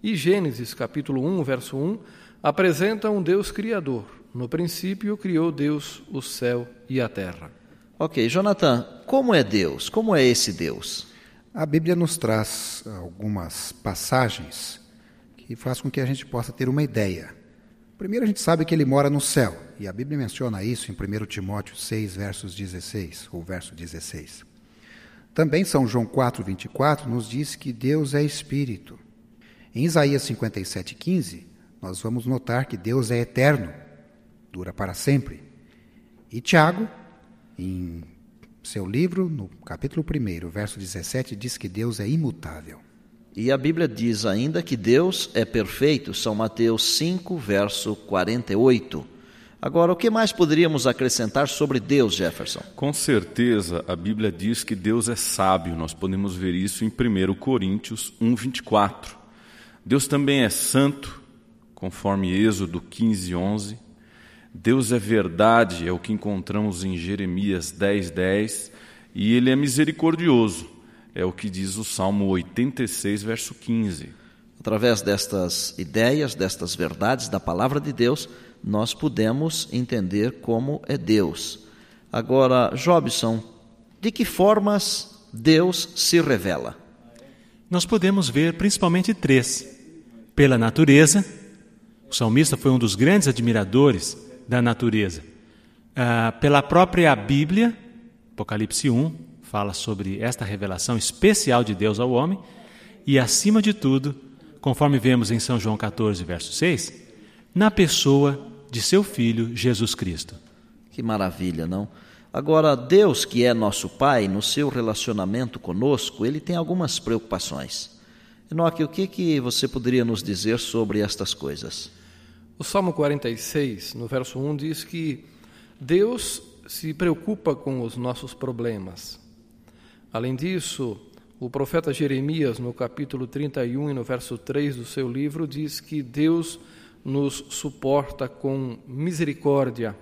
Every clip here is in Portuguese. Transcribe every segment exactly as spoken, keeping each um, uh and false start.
E Gênesis, capítulo um, verso um, apresenta um Deus criador. No princípio, criou Deus o céu e a terra. Ok, Jonathan, como é Deus? Como é esse Deus? A Bíblia nos traz algumas passagens que faz com que a gente possa ter uma ideia. Primeiro, a gente sabe que ele mora no céu, e a Bíblia menciona isso em primeiro Timóteo seis, versos dezesseis, ou verso dezesseis. Também São João quatro, vinte e quatro nos diz que Deus é Espírito. Em Isaías cinquenta e sete, quinze, nós vamos notar que Deus é eterno, dura para sempre. E Tiago, em seu livro, no capítulo um, verso dezessete, diz que Deus é imutável. E a Bíblia diz ainda que Deus é perfeito, São Mateus cinco, verso quarenta e oito. Agora, o que mais poderíamos acrescentar sobre Deus, Jefferson? Com certeza, a Bíblia diz que Deus é sábio. Nós podemos ver isso em primeiro Coríntios um, vinte e quatro. Deus também é santo, conforme Êxodo quinze, onze. Deus é verdade, é o que encontramos em Jeremias dez, dez. E Ele é misericordioso, é o que diz o Salmo oitenta e seis, verso quinze. Através destas ideias, destas verdades da palavra de Deus, nós podemos entender como é Deus. Agora, Jobson, de que formas Deus se revela? Nós podemos ver principalmente três. Pela natureza, o salmista foi um dos grandes admiradores da natureza. Ah, pela própria Bíblia, Apocalipse um, fala sobre esta revelação especial de Deus ao homem. E, acima de tudo, conforme vemos em São João catorze, verso seis, na pessoa de seu Filho, Jesus Cristo. Que maravilha, não? Agora, Deus, que é nosso Pai, no seu relacionamento conosco, Ele tem algumas preocupações. Enoque, o que, que você poderia nos dizer sobre estas coisas? O Salmo quarenta e seis, no verso um, diz que Deus se preocupa com os nossos problemas. Além disso, o profeta Jeremias, no capítulo trinta e um e no verso três do seu livro, diz que Deus nos suporta com misericórdia.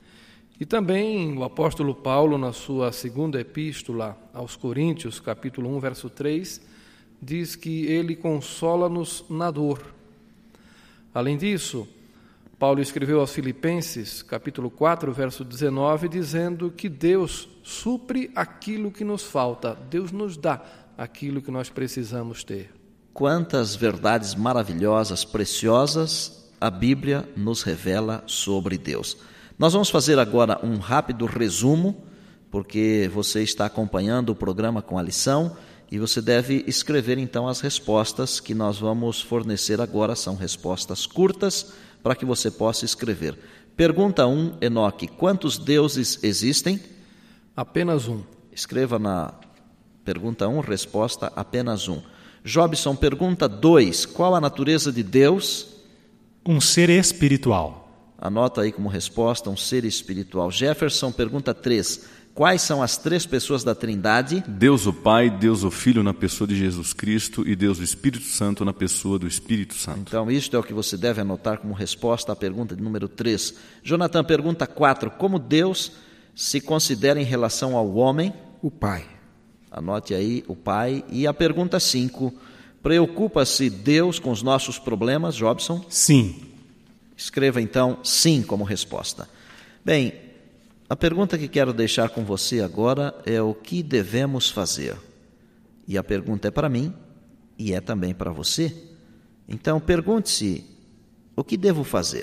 E também o apóstolo Paulo, na sua segunda epístola aos Coríntios, capítulo um, verso três, diz que ele consola-nos na dor. Além disso, Paulo escreveu aos Filipenses, capítulo quatro, verso dezenove, dizendo que Deus supre aquilo que nos falta, Deus nos dá aquilo que nós precisamos ter. Quantas verdades maravilhosas, preciosas, a Bíblia nos revela sobre Deus. Nós vamos fazer agora um rápido resumo, porque você está acompanhando o programa com a lição, e você deve escrever então as respostas que nós vamos fornecer agora. São respostas curtas para que você possa escrever. Pergunta um, Enoque, quantos deuses existem? Apenas um. Escreva na pergunta um, resposta apenas um. Jobson, pergunta dois, qual a natureza de Deus? Um ser espiritual. Anota aí como resposta, um ser espiritual. Jefferson, pergunta três, quais são as três pessoas da Trindade? Deus o Pai, Deus o Filho na pessoa de Jesus Cristo e Deus o Espírito Santo na pessoa do Espírito Santo. Então, isto é o que você deve anotar como resposta à pergunta de número três. Jonathan, pergunta quatro, como Deus se considera em relação ao homem? O Pai. Anote aí o Pai. E a pergunta cinco, preocupa-se Deus com os nossos problemas, Jobson? Sim. Escreva então sim como resposta. Bem, a pergunta que quero deixar com você agora é o que devemos fazer. E a pergunta é para mim e é também para você. Então pergunte-se, o que devo fazer?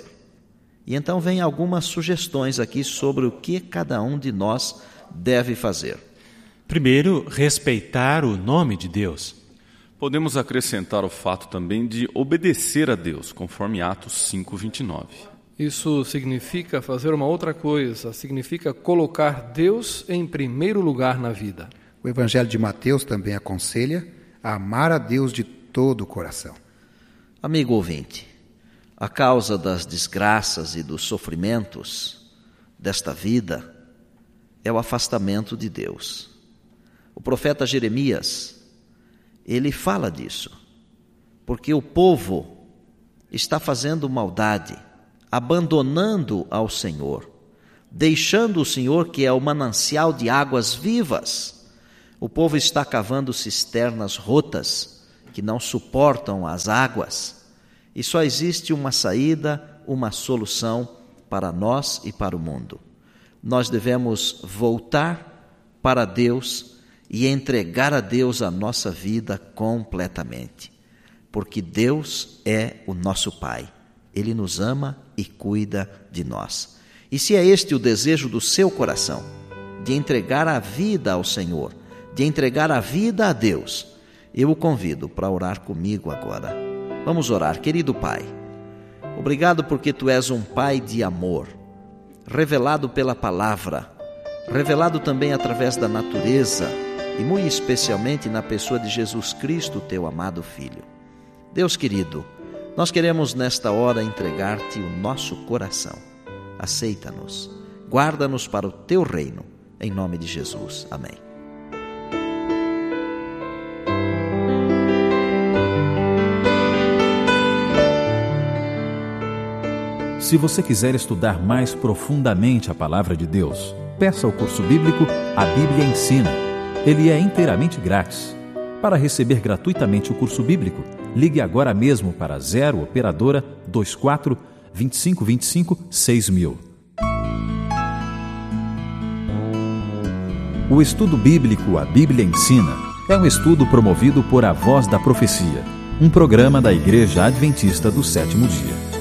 E então vem algumas sugestões aqui sobre o que cada um de nós deve fazer. Primeiro, respeitar o nome de Deus. Podemos acrescentar o fato também de obedecer a Deus, conforme Atos cinco, vinte e nove. Isso significa fazer uma outra coisa, significa colocar Deus em primeiro lugar na vida. O Evangelho de Mateus também aconselha a amar a Deus de todo o coração. Amigo ouvinte, a causa das desgraças e dos sofrimentos desta vida é o afastamento de Deus. O profeta Jeremias, ele fala disso, porque o povo está fazendo maldade, abandonando ao Senhor, deixando o Senhor, que é o manancial de águas vivas. O povo está cavando cisternas rotas, que não suportam as águas. E só existe uma saída, uma solução para nós e para o mundo. Nós devemos voltar para Deus e entregar a Deus a nossa vida completamente, porque Deus é o nosso Pai. Ele nos ama e cuida de nós. E se é este o desejo do seu coração, de entregar a vida ao Senhor, de entregar a vida a Deus, eu o convido para orar comigo agora. Vamos orar. Querido Pai, obrigado porque Tu és um Pai de amor, revelado pela palavra, revelado também através da natureza e muito especialmente na pessoa de Jesus Cristo, Teu amado Filho. Deus querido, nós queremos nesta hora entregar-Te o nosso coração. Aceita-nos, guarda-nos para o Teu reino, em nome de Jesus. Amém. Se você quiser estudar mais profundamente a Palavra de Deus, peça o curso bíblico A Bíblia Ensina. Ele é inteiramente grátis. Para receber gratuitamente o curso bíblico, ligue agora mesmo para zero operadora vinte e quatro, vinte e cinco, vinte e cinco, seis mil. O estudo bíblico A Bíblia Ensina é um estudo promovido por A Voz da Profecia, um programa da Igreja Adventista do Sétimo Dia.